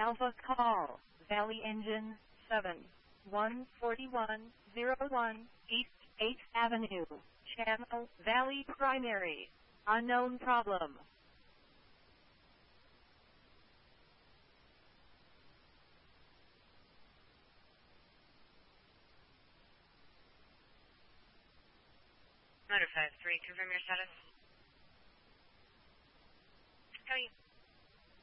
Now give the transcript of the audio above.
Alpha call, Valley Engine 7, 14101 East 8th Avenue, Channel Valley Primary, unknown problem. Motor 5-3, confirm your status. How are you?